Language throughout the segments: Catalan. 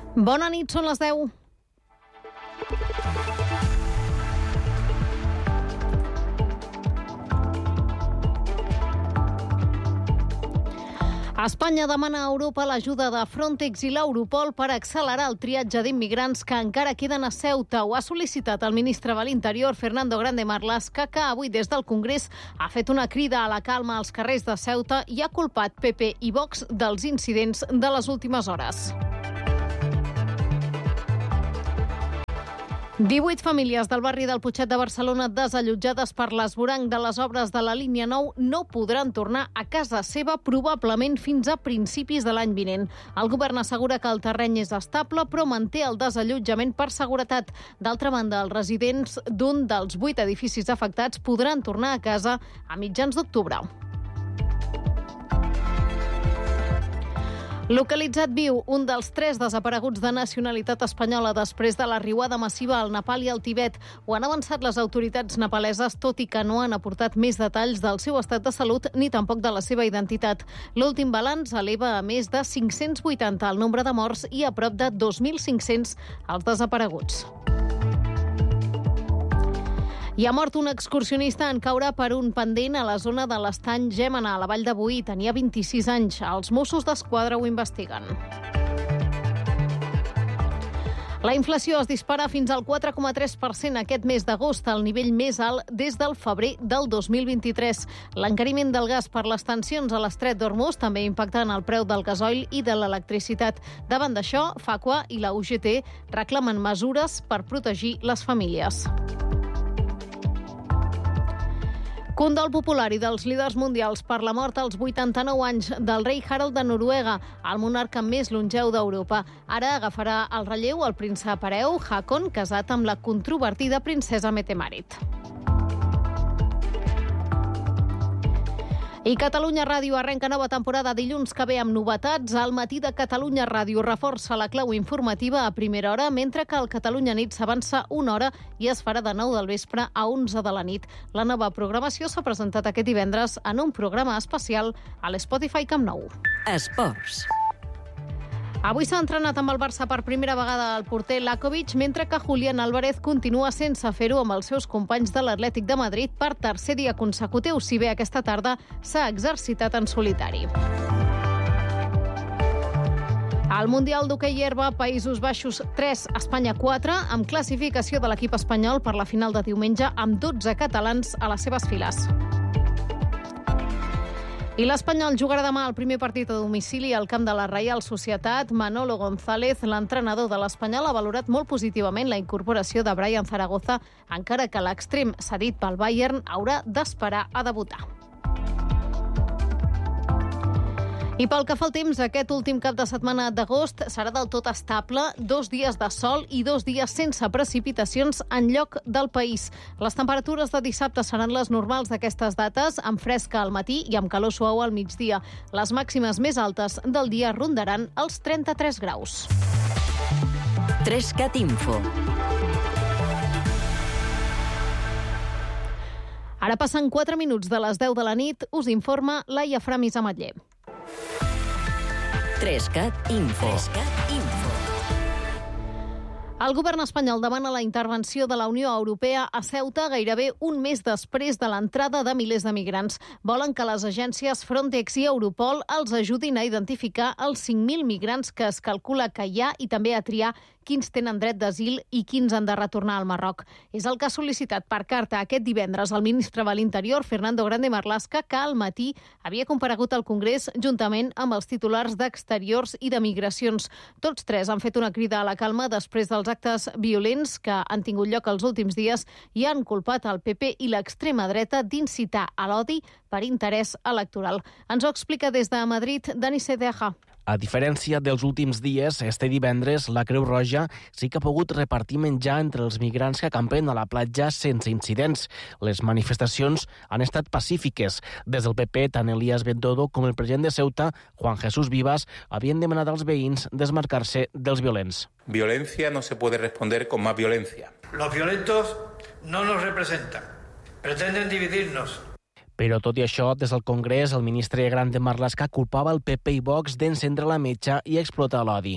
Bona nit, són les 10. Espanya demana a Europa l'ajuda de Frontex i l'Europol per accelerar el triatge d'immigrants que encara queden a Ceuta. Ho ha sol·licitat el ministre de l'Interior, Fernando Grande Marlaska, que avui des del Congrés ha fet una crida a la calma als carrers de Ceuta i ha culpat PP i Vox dels incidents de les últimes hores. 18 famílies del barri del Putxet de Barcelona desallotjades per l'esvoranc de les obres de la línia 9 no podran tornar a casa seva probablement fins a principis de l'any vinent. El govern assegura que el terreny és estable però manté el desallotjament per seguretat. D'altra banda, els residents d'un dels 8 edificis afectats podran tornar a casa a mitjans d'octubre. Localitzat viu, un dels 3 desapareguts de nacionalitat espanyola després de la riuada massiva al Nepal i al Tibet. Ho han avançat les autoritats nepaleses, tot i que no han aportat més detalls del seu estat de salut ni tampoc de la seva identitat. L'últim balanç eleva a més de 580 el nombre de morts i a prop de 2.500 els desapareguts. Hi ha mort un excursionista en caure per un pendent a la zona de l'Estany Gémena, a la Vall de Boí. Tenia 26 anys. Els Mossos d'Esquadra ho investiguen. La inflació es dispara fins al 4,3% aquest mes d'agost, el nivell més alt des del febrer del 2023. L'encariment del gas per les tensions a l'estret d'Hormuz també impacta en el preu del gasoil i de l'electricitat. Davant d'això, Facua i la UGT reclamen mesures per protegir les famílies. Condol popular i dels líders mundials per la mort als 89 anys del rei Harald de Noruega, el monarca més longeu d'Europa. Ara agafarà el relleu el príncep hereu Haakon, casat amb la controvertida princesa Mette-Marit. I Catalunya Ràdio arrenca nova temporada dilluns que ve amb novetats. Al matí de Catalunya Ràdio reforça la clau informativa a primera hora, mentre que el Catalunya Nit s'avança una hora i es farà de 9 del vespre a 11 de la nit. La nova programació s'ha presentat aquest divendres en un programa especial a l'Spotify Camp Nou. Esports. Avui s'ha entrenat amb el Barça per primera vegada el porter Lakovic, mentre que Julián Álvarez continua sense fer-ho amb els seus companys de l'Atlètic de Madrid per tercer dia consecutiu, si bé aquesta tarda s'ha exercitat en solitari. Al Mundial d'Hoquei Herba, Països Baixos 3, Espanya 4, amb classificació de l'equip espanyol per la final de diumenge amb 12 catalans a les seves files. I l'Espanyol jugarà demà el primer partit a domicili al camp de la Reial Societat. Manolo González, l'entrenador de l'Espanyol, ha valorat molt positivament la incorporació de Brian Zaragoza, encara que l'extrem cedit pel Bayern haurà d'esperar a debutar. I pel que fa al temps, aquest últim cap de setmana d'agost serà del tot estable, 2 dies de sol i 2 dies sense precipitacions en lloc del país. Les temperatures de dissabte seran les normals d'aquestes dates, amb fresca al matí i amb calor suau al migdia. Les màximes més altes del dia rondaran els 33 graus. 3CAT Info. Ara passen 4 minuts de les 10 de la nit, us informa Laia Framis Ametller. 3CAT Info. 3CAT Info. El govern espanyol demana la intervenció de la Unió Europea a Ceuta gairebé un mes després de l'entrada de milers de migrants. Volen que les agències Frontex i Europol els ajudin a identificar els 5.000 migrants que es calcula que hi ha i també a triar quins tenen dret d'asil i quins han de retornar al Marroc. És el que ha sol·licitat per carta aquest divendres el ministre de l'Interior, Fernando Grande Marlaska, que al matí havia comparegut al Congrés juntament amb els titulars d'Exteriors i de Migracions. Tots 3 han fet una crida a la calma després dels actes violents que han tingut lloc els últims dies i han culpat el PP i l'extrema dreta d'incitar a l'odi per interès electoral. Ens ho explica des de Madrid Dani Cedeja. A diferència dels últims dies, este divendres la Creu Roja sí que ha pogut repartir menjar entre els migrants que acampen a la platja sense incidents. Les manifestacions han estat pacífiques. Des del PP, tant Elías Bendodo com el president de Ceuta, Juan Jesús Vivas, havien demanat als veïns desmarcar-se dels violents. Violencia no se puede responder con más violencia. Los violentos no nos representan, pretenden dividirnos. Però tot i això, des del Congrés, el ministre Grande Marlaska culpava el PP i Vox d'encendre la metxa i explotar l'odi.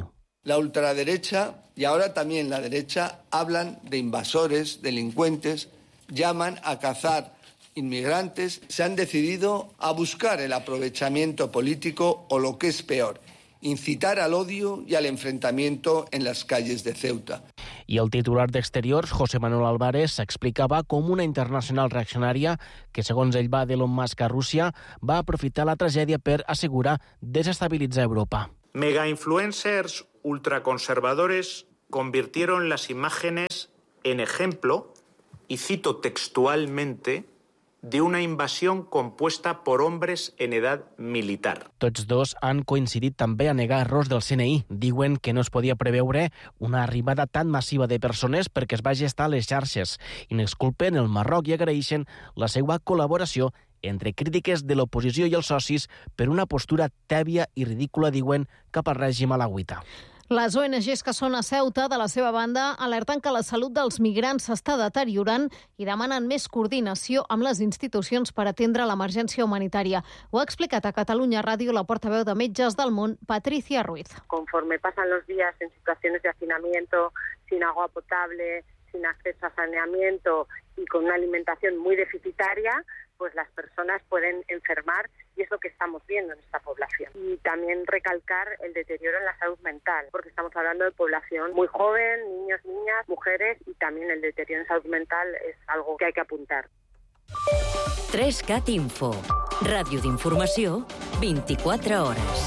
La ultraderecha y ahora también la derecha hablan de invasores, delincuentes, llaman a cazar inmigrantes, se han decidido a buscar el aprovechamiento político o, lo que es peor, incitar al odio y al enfrentamiento en las calles de Ceuta. I el titular d'Exteriors, José Manuel Álvarez, s'explicava com una internacional reaccionària que, segons ell, va d'Elon Musk a Rússia, va aprofitar la tragèdia per assegurar desestabilitzar Europa. Megainfluencers ultraconservadores convirtieron las imágenes en ejemplo, y cito textualmente, de una invasión compuesta por hombres en edad militar. Tots dos han coincidit també a negar errors del CNI. Diuen que no es podia preveure una arribada tan massiva de persones perquè es va gestar a les xarxes i n'exculpen el Marroc i agraeixen la seva col·laboració entre crítiques de l'oposició i els socis per una postura tèbia i ridícula, diuen, cap al règim alauita. Les ONGs que són a Ceuta, de la seva banda, alerten que la salut dels migrants s'està deteriorant i demanen més coordinació amb les institucions per atendre l'emergència humanitària. Ho ha explicat a Catalunya Ràdio la portaveu de Metges del Món, Patricia Ruiz. Conforme pasan los días en situaciones de hacinamiento, sin agua potable, sin acceso a saneamiento y con una alimentación muy deficitaria, pues las personas pueden enfermar y es lo que estamos viendo en esta población. Y también recalcar el deterioro en la salud mental, porque estamos hablando de población muy joven, niños, niñas, mujeres, y también el deterioro en salud mental es algo que hay que apuntar. 3CAT Info. Ràdio d'informació, 24 hores.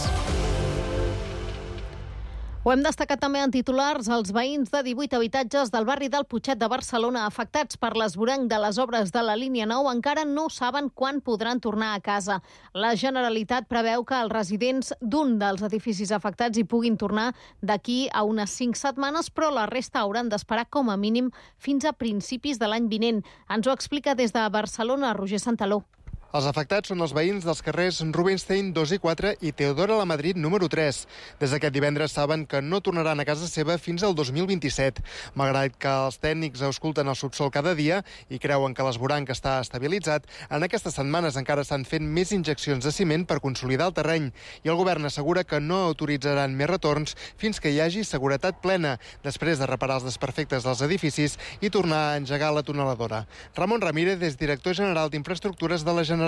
Ho hem destacat també en titulars. Els veïns de 18 habitatges del barri del Putxet de Barcelona afectats per l'esvoranc de les obres de la línia 9 encara no saben quan podran tornar a casa. La Generalitat preveu que els residents d'un dels edificis afectats hi puguin tornar d'aquí a unes 5 setmanes, però la resta hauran d'esperar com a mínim fins a principis de l'any vinent. Ens ho explica des de Barcelona Roger Santaló. Els afectats són els veïns dels carrers Rubinstein 2 i 4 i Teodora Lamadrid número 3. Des d'aquest divendres saben que no tornaran a casa seva fins al 2027. Malgrat que els tècnics ausculten el subsol cada dia i creuen que l'esvoranc està estabilitzat, en aquestes setmanes encara estan fent més injeccions de ciment per consolidar el terreny i el govern assegura que no autoritzaran més retorns fins que hi hagi seguretat plena, després de reparar els desperfectes dels edificis i tornar a engegar la tuneladora. Ramon Ramírez és director general d'Infraestructures de la Generalitat.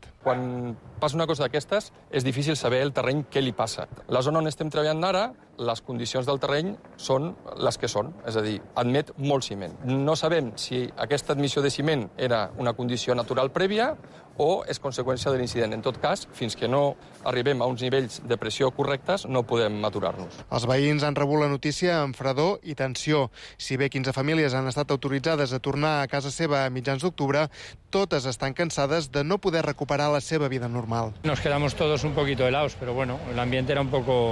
Quan passa una cosa d'aquestes, és difícil saber el terreny què li passa. La zona on estem treballant ara, les condicions del terreny són les que són, és a dir, admet molt ciment. No sabem si aquesta admissió de ciment era una condició natural prèvia o és conseqüència de l'incident. En tot cas, fins que no arribem a uns nivells de pressió correctes, no podem aturar-nos. Els veïns han rebut la notícia amb fredor i tensió. Si bé 15 famílies han estat autoritzades a tornar a casa seva a mitjans d'octubre, totes estan cansades de no poder recuperar la seva vida normal. Nos quedamos todos un poquito helados, pero bueno, el ambiente era un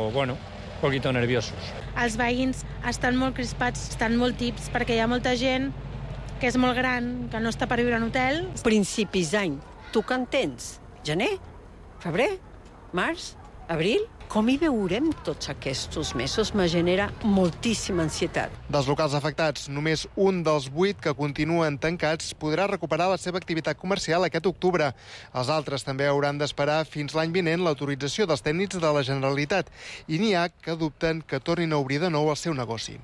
poquito nerviosos. Els veïns estan molt crispats, estan molt tips, perquè hi ha molta gent que és molt gran, que no està per viure en hotel. Principis d'any, tu que en tens? Gener? Febrer? Març? Abril? Com hi veurem tots aquests mesos? Me genera moltíssima ansietat. Dels locals afectats, només un dels 8 que continuen tancats podrà recuperar la seva activitat comercial aquest octubre. Els altres també hauran d'esperar fins l'any vinent l'autorització dels tècnics de la Generalitat i n'hi ha que dubten que tornin a obrir de nou el seu negoci.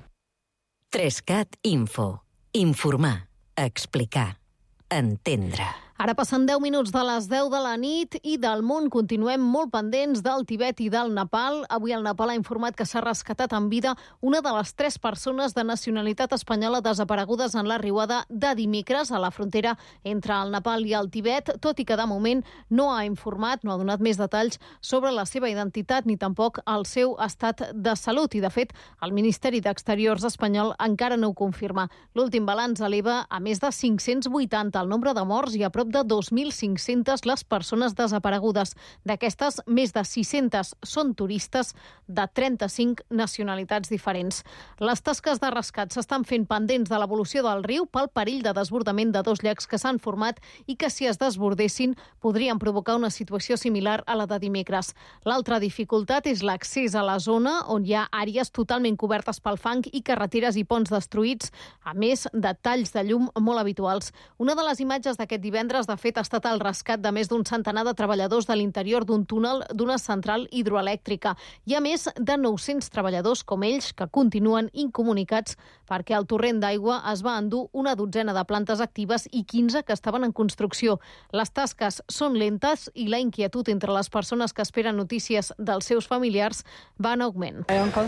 3CAT Info. Informar, explicar, entendre. Ara passen 10 minuts de les 10 de la nit i del món continuem molt pendents del Tibet i del Nepal. Avui el Nepal ha informat que s'ha rescatat en vida una de les 3 persones de nacionalitat espanyola desaparegudes en la riuada de dimecres a la frontera entre el Nepal i el Tibet, tot i que de moment no ha informat, no ha donat més detalls sobre la seva identitat ni tampoc el seu estat de salut. I, de fet, el Ministeri d'Exteriors espanyol encara no ho confirma. L'últim balanç eleva a més de 580 el nombre de morts i a prop de 2.500 les persones desaparegudes. D'aquestes, més de 600 són turistes de 35 nacionalitats diferents. Les tasques de rescat s'estan fent pendents de l'evolució del riu pel perill de desbordament de 2 llacs que s'han format i que, si es desbordessin, podrien provocar una situació similar a la de dimecres. L'altra dificultat és l'accés a la zona, on hi ha àrees totalment cobertes pel fang i carreteres i ponts destruïts, a més de talls de llum molt habituals. Una de les imatges d'aquest divendres divendres, de fet, ha estat el rescat de més d'un centenar de treballadors de l'interior d'un túnel d'una central hidroelèctrica. Hi ha més de 900 treballadors com ells que continuen incomunicats perquè el torrent d'aigua es va endur una dotzena de plantes actives i 15 que estaven en construcció. Les tasques són lentes i la inquietud entre les persones que esperen notícies dels seus familiars va en augment.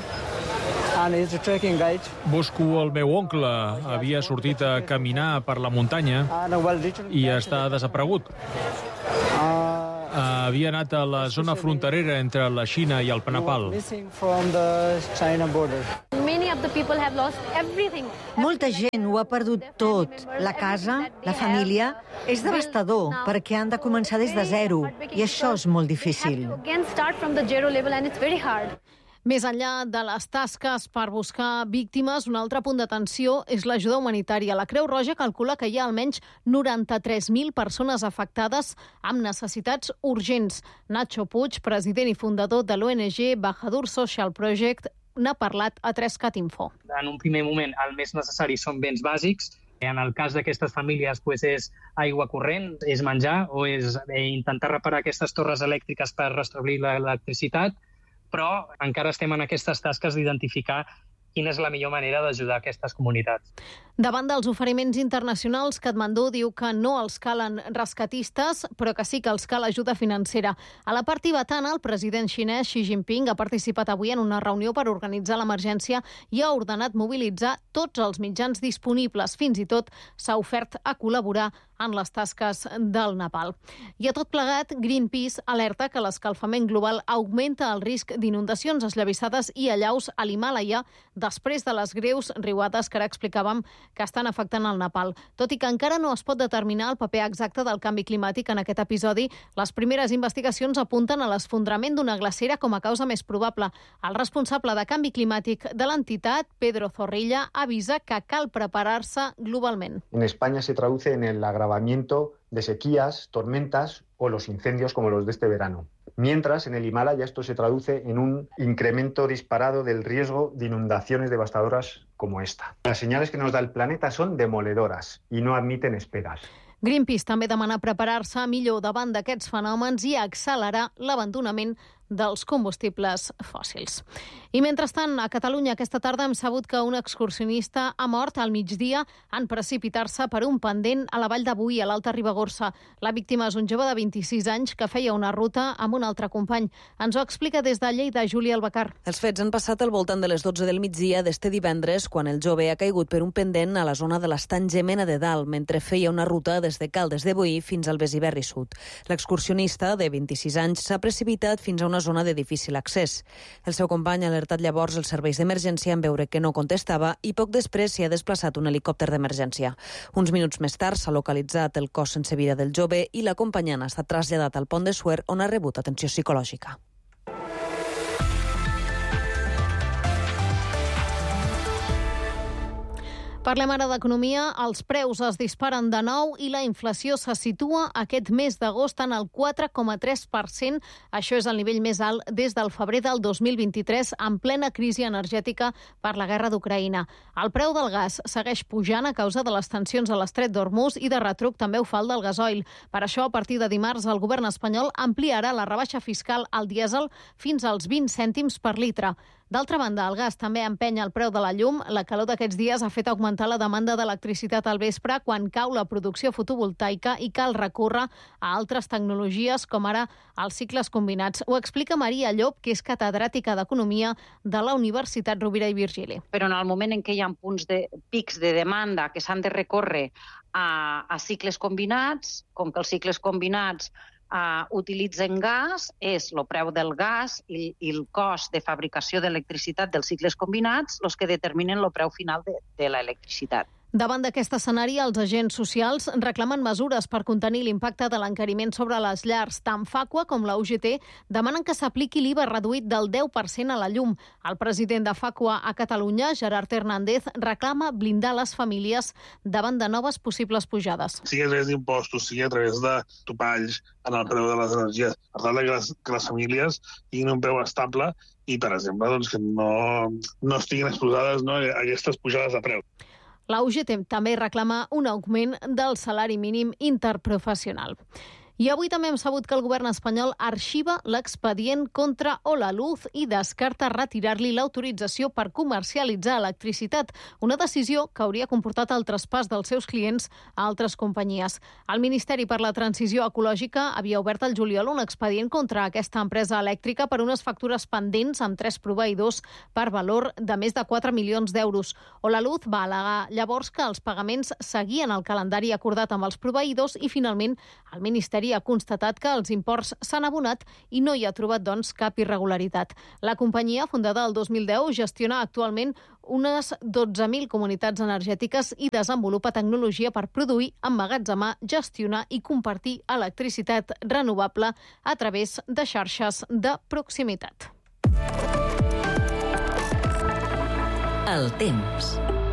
Busco el meu oncle. Havia sortit a caminar per la muntanya i està desaparegut. Havia anat a la zona fronterera entre la Xina i el Nepal. Molta gent ho ha perdut tot. La casa, la família. És devastador perquè han de començar des de zero i això és molt difícil. Més enllà de les tasques per buscar víctimes, un altre punt d'atenció és l'ajuda humanitària. La Creu Roja calcula que hi ha almenys 93.000 persones afectades amb necessitats urgents. Nacho Puig, president i fundador de l'ONG Bahadur Social Project, n'ha parlat a 3cat Info. En un primer moment, el més necessari són béns bàsics. En el cas d'aquestes famílies és aigua corrent, és menjar o és intentar reparar aquestes torres elèctriques per restablir l'electricitat, però encara estem en aquestes tasques d'identificar quina és la millor manera d'ajudar aquestes comunitats. Davant dels oferiments internacionals, Katmandú diu que no els calen rescatistes, però que sí que els cal ajuda financera. A la part tibetana, el president xinès Xi Jinping ha participat avui en una reunió per organitzar l'emergència i ha ordenat mobilitzar tots els mitjans disponibles. Fins i tot s'ha ofert a col·laborar en les tasques del Nepal. I a tot plegat, Greenpeace alerta que l'escalfament global augmenta el risc d'inundacions, esllavissades i allaus a l'Himàlaia després de les greus riuades que ara explicàvem que estan afectant el Nepal. Tot i que encara no es pot determinar el paper exacte del canvi climàtic en aquest episodi, les primeres investigacions apunten a l'esfondrament d'una glacera com a causa més probable. El responsable de canvi climàtic de l'entitat, Pedro Zorrilla, avisa que cal preparar-se globalment. En España se traduce en el agravamiento de sequías, tormentas o los incendios como los de este verano. Mientras, en el Himalaya esto se traduce en un incremento disparado del riesgo de inundaciones devastadoras como esta. Las señales que nos da el planeta son demoledoras y no admiten esperas. Greenpeace també demana preparar-se millor davant d'aquests fenòmens i accelerar l'abandonament dels combustibles fòssils. I mentrestant, a Catalunya aquesta tarda hem sabut que un excursionista ha mort al migdia en precipitar-se per un pendent a la Vall de Boí, a l'Alta Ribagorça. La víctima és un jove de 26 anys que feia una ruta amb un altre company. Ens ho explica des de Lleida Júlia Albacar. Els fets han passat al voltant de les 12 del migdia d'este divendres, quan el jove ha caigut per un pendent a la zona de l'estany Gemena de Dalt, mentre feia una ruta des de Caldes de Boí fins al Besiberri Sud. L'excursionista, de 26 anys, s'ha precipitat fins a una zona de difícil accés. El seu company ha alertat llavors els serveis d'emergència en veure que no contestava i poc després s'hi ha desplaçat un helicòpter d'emergència. Uns minuts més tard s'ha localitzat el cos sense vida del jove i l'acompanyant ha estat traslladat al Pont de Suert, on ha rebut atenció psicològica. Parlem ara d'economia. Els preus es disparen de nou i la inflació se situa aquest mes d'agost en el 4,3%. Això és el nivell més alt des del febrer del 2023, en plena crisi energètica per la guerra d'Ucraïna. El preu del gas segueix pujant a causa de les tensions a l'Estret d'Hormuz i de retruc també ho fa el del gasoil. Per això, a partir de dimarts, el govern espanyol ampliarà la rebaixa fiscal al dièsel fins als 20 cèntims per litre. D'altra banda, el gas també empenya el preu de la llum. La calor d'aquests dies ha fet augmentar la demanda d'electricitat al vespre quan cau la producció fotovoltaica i cal recórrer a altres tecnologies com ara els cicles combinats. Ho explica Maria Llop, que és catedràtica d'Economia de la Universitat Rovira i Virgili. Però en el moment en què hi ha pics de demanda que s'han de recórrer a cicles combinats, com que els cicles combinats utilitzen gas, és el preu del gas i el cost de fabricació d'electricitat dels cicles combinats els que determinen el preu final de l'electricitat. Davant d'aquest escenari, els agents socials reclamen mesures per contenir l'impacte de l'encariment sobre les llars. Tant Facua com la UGT demanen que s'apliqui l'IVA reduït del 10% a la llum. El president de Facua a Catalunya, Gerard Hernández, reclama blindar les famílies davant de noves possibles pujades. Sigui a través d'impostos, sigui a través de topalls en el preu de les energies, per tal que les famílies tinguin un preu estable i, per exemple, que no estiguin exposades a aquestes pujades de preu. La UGT també reclama un augment del salari mínim interprofessional. I avui també hem sabut que el govern espanyol arxiva l'expedient contra Holaluz i descarta retirar-li l'autorització per comercialitzar electricitat, una decisió que hauria comportat el traspàs dels seus clients a altres companyies. El Ministeri per la Transició Ecològica havia obert al juliol un expedient contra aquesta empresa elèctrica per unes factures pendents amb 3 proveïdors per valor de més de 4 milions d'euros. Holaluz va al·legar llavors que els pagaments seguien el calendari acordat amb els proveïdors i finalment el Ministeri ha constatat que els imports s'han abonat i no hi ha trobat, doncs, cap irregularitat. La companyia, fundada el 2010, gestiona actualment unes 12.000 comunitats energètiques i desenvolupa tecnologia per produir, emmagatzemar, gestionar i compartir electricitat renovable a través de xarxes de proximitat. El temps.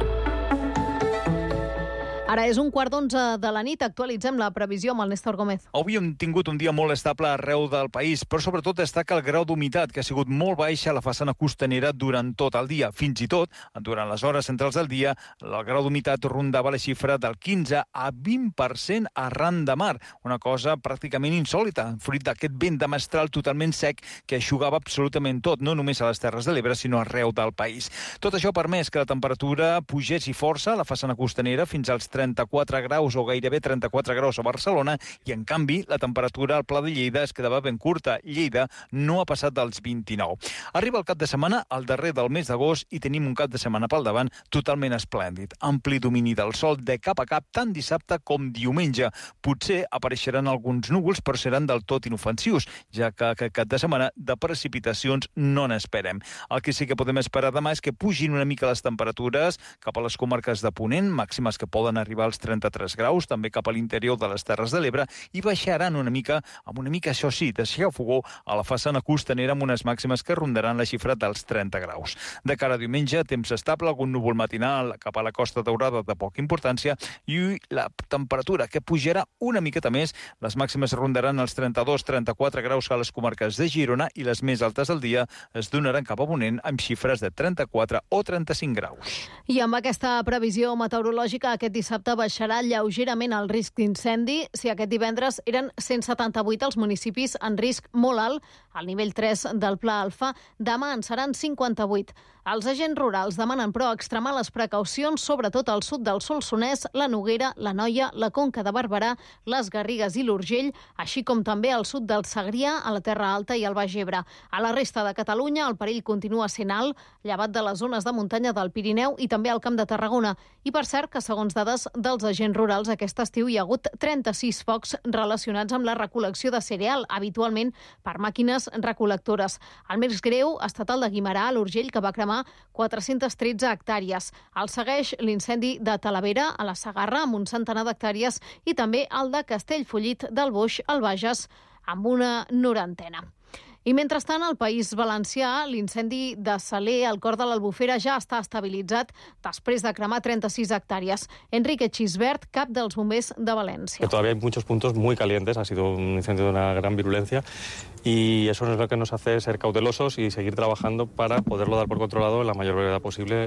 Ara és 11:15 de la nit. Actualitzem la previsió amb el Néstor Gómez. Avui hem tingut un dia molt estable arreu del país, però sobretot destaca el grau d'humitat, que ha sigut molt baixa a la façana costanera durant tot el dia. Fins i tot, durant les hores centrals del dia, el grau d'humitat rondava la xifra del 15 a 20% arran de mar, una cosa pràcticament insòlita, fruit d'aquest vent de mestral totalment sec que eixugava absolutament tot, no només a les Terres de l'Ebre, sinó arreu del país. Tot això ha permès que la temperatura pugés força a la façana costanera fins als 34 graus o gairebé 34 graus a Barcelona i, en canvi, la temperatura al Pla de Lleida es quedava ben curta. Lleida no ha passat dels 29. Arriba el cap de setmana, al darrer del mes d'agost, i tenim un cap de setmana pel davant totalment esplèndid. Ampli domini del sol de cap a cap, tant dissabte com diumenge. Potser apareixeran alguns núvols, però seran del tot inofensius, ja que aquest cap de setmana de precipitacions no n'esperem. El que sí que podem esperar demà és que pugin una mica les temperatures cap a les comarques de Ponent, màximes que poden arribar als 33 graus, també cap a l'interior de les Terres de l'Ebre, i baixaran una mica, això sí, de xafogó a la façana costanera amb unes màximes que rondaran la xifra dels 30 graus. De cara a diumenge, temps estable, algun núvol matinal cap a la Costa Daurada de poca importància i la temperatura que pujarà una miqueta més. Les màximes rondaran els 32-34 graus a les comarques de Girona i les més altes del dia es donaran cap a Ponent amb xifres de 34 o 35 graus. I amb aquesta previsió meteorològica, aquest dissabte baixarà lleugerament el risc d'incendi. Si aquest divendres eren 178 els municipis en risc molt alt, al nivell 3 del Pla Alfa, demà en seran 58. Els agents rurals demanen, però, extremar les precaucions, sobretot al sud del Solsonès, la Noguera, la Noia, la Conca de Barberà, les Garrigues i l'Urgell, així com també al sud del Segrià, a la Terra Alta i al Baix Ebre. A la resta de Catalunya, el perill continua sent alt, llevat de les zones de muntanya del Pirineu i també al Camp de Tarragona. I, per cert, que segons dades dels agents rurals, aquest estiu hi ha hagut 36 focs relacionats amb la recol·lecció de cereal, habitualment per màquines recol·lectores. El més greu ha estat el de Guimerà, a l'Urgell, que va cremar 413 hectàrees. El segueix l'incendi de Talavera, a la Segarra, amb un centenar d'hectàrees, i també el de Castellfollit del Boix, al Bages, amb una 90. I mentrestant, al País Valencià, l'incendi de Saler, al cor de l'Albufera, ja està estabilitzat després de cremar 36 hectàrees. Enrique Chisbert, cap dels bombers de València. Todavía hay muchos puntos muy calientes, ha sido un incendio de una gran virulencia y eso es lo que nos hace ser cautelosos y seguir trabajando para poderlo dar por controlado en la mayor brevedad posible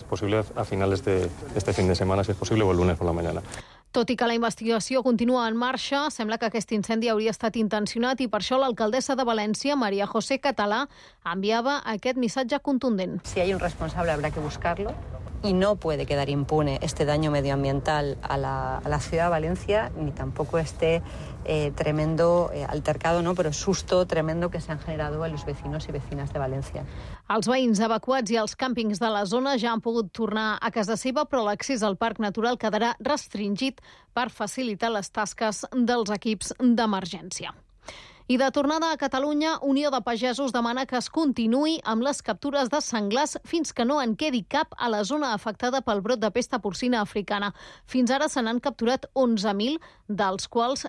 a finales de este fin de semana, si es posible, o el lunes por la mañana. Tot i que la investigació continua en marxa, sembla que aquest incendi hauria estat intencionat i per això l'alcaldessa de València, María José Català, enviava aquest missatge contundent. Si hay un responsable habrá que buscarlo y no puede quedar impune este daño medioambiental a la ciudad de Valencia, ni tampoco este tremendo altercado, ¿no? Pero susto tremendo que se han generado a los vecinos y vecinas de Valencia. Els veïns evacuats i els càmpings de la zona ja han pogut tornar a casa seva, però l'accés al Parc Natural quedarà restringit per facilitar les tasques dels equips d'emergència. I de tornada a Catalunya, Unió de Pagesos demana que es continuï amb les captures de senglars fins que no en quedi cap a la zona afectada pel brot de pesta porcina africana. Fins ara se n'han capturat 11.000, dels quals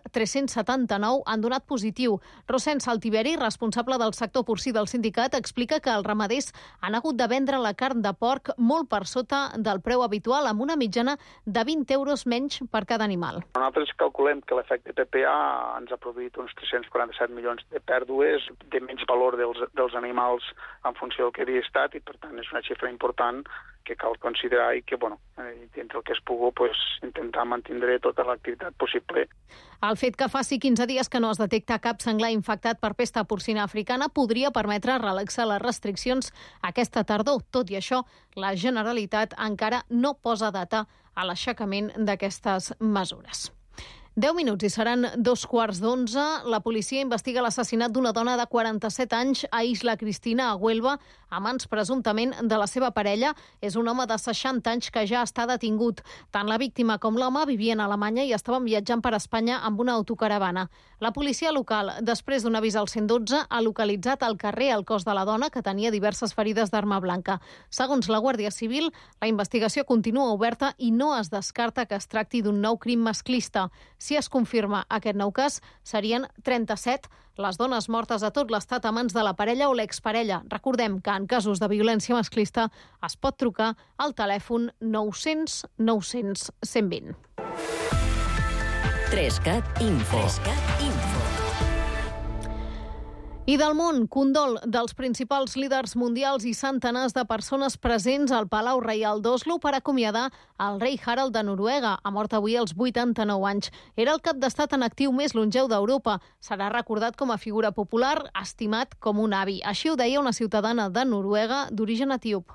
379 han donat positiu. Rosén Saltiveri, responsable del sector porcí del sindicat, explica que els ramaders han hagut de vendre la carn de porc molt per sota del preu habitual, amb una mitjana de 20 euros menys per cada animal. Nosaltres calculem que l'efecte PPA ens ha produït uns 347 milions de pèrdues, de menys valor dels animals en funció del que havia estat, i per tant és una xifra important que cal considerar i que, dintre el que es pugui, intentar mantenir tota l'activitat possible. El fet que faci 15 dies que no es detecta cap senglar infectat per pesta porcina africana podria permetre relaxar les restriccions aquesta tardor. Tot i això, la Generalitat encara no posa data a l'aixecament d'aquestes mesures. 10 minuts i seran 11:15. La policia investiga l'assassinat d'una dona de 47 anys a Isla Cristina, a Huelva, a mans presumptament de la seva parella. És un home de 60 anys que ja està detingut. Tant la víctima com l'home vivien a Alemanya i estaven viatjant per Espanya amb una autocaravana. La policia local, després d'un avís al 112, ha localitzat al carrer el cos de la dona, que tenia diverses ferides d'arma blanca. Segons la Guàrdia Civil, la investigació continua oberta i no es descarta que es tracti d'un nou crim masclista. Si es confirma aquest nou cas, serien 37 les dones mortes a tot l'estat a mans de la parella o l'exparella. Recordem que en casos de violència masclista es pot trucar al telèfon 900 900 120. 3CAT Info. I del món, condol dels principals líders mundials i centenars de persones presents al Palau Reial d'Oslo per acomiadar el rei Harald de Noruega. Ha mort avui als 89 anys. Era el cap d'estat en actiu més longeu d'Europa. Serà recordat com a figura popular, estimat com un avi. Així ho deia una ciutadana de Noruega d'origen etíop.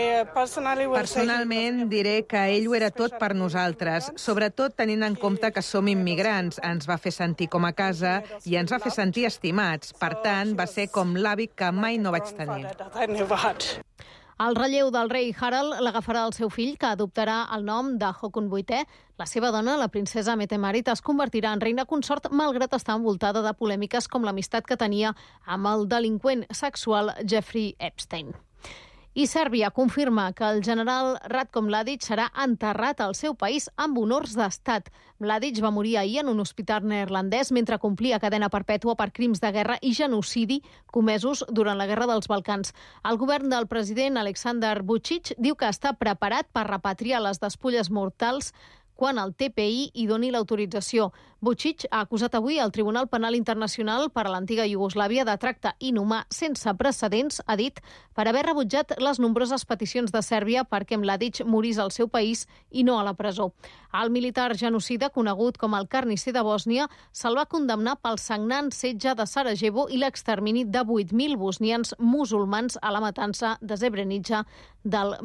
Personalment diré que ell ho era tot per nosaltres, sobretot tenint en compte que som immigrants. Ens va fer sentir com a casa i ens va fer sentir estimats. Per tant, va ser com l'avi que mai no vaig tenir. El relleu del rei Harald l'agafarà el seu fill, que adoptarà el nom de Håkon VIII. La seva dona, la princesa Mette-Marit, es convertirà en reina consort malgrat estar envoltada de polèmiques com l'amistat que tenia amb el delinqüent sexual Jeffrey Epstein. I Sèrbia confirma que el general Ratko Mladic serà enterrat al seu país amb honors d'estat. Mladic va morir ahir en un hospital neerlandès mentre complia cadena perpètua per crims de guerra i genocidi comesos durant la Guerra dels Balcans. El govern del president Aleksandar Vučić diu que està preparat per repatriar les despulles mortals quan el TPI hi doni l'autorització. Vučić ha acusat avui el Tribunal Penal Internacional per a l'antiga Iugoslàvia de tracte inhumà sense precedents, ha dit, per haver rebutjat les nombroses peticions de Sèrbia perquè Mladic morís al seu país i no a la presó. El militar genocida, conegut com el carnisser de Bòsnia, se'l va condemnar pel sagnant setge de Sarajevo i l'extermini de 8.000 bosnians musulmans a la matança de Srebrenica del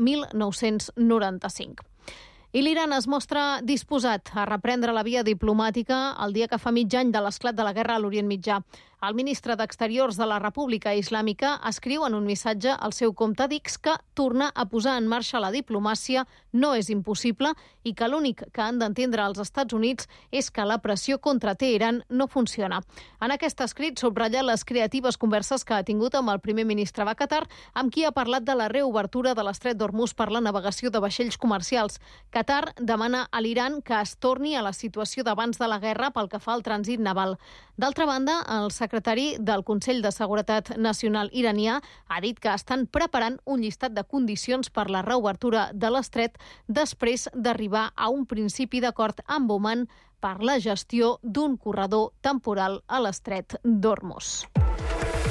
1995. I l'Iran es mostra disposat a reprendre la via diplomàtica el dia que fa mig any de l'esclat de la guerra a l'Orient Mitjà. El ministre d'Exteriors de la República Islàmica escriu en un missatge al seu compte d'X que tornar a posar en marxa la diplomàcia no és impossible i que l'únic que han d'entendre els Estats Units és que la pressió contra Teheran no funciona. En aquest escrit subratlla les creatives converses que ha tingut amb el primer ministre de Qatar, amb qui ha parlat de la reobertura de l'estret d'Hormuz per la navegació de vaixells comercials. Qatar demana a l'Iran que es torni a la situació d'abans de la guerra pel que fa al trànsit naval. D'altra banda, el secretari del Consell de Seguretat Nacional iranià ha dit que estan preparant un llistat de condicions per la reobertura de l'estret després d'arribar a un principi d'acord amb Oman per la gestió d'un corredor temporal a l'estret d'Hormuz.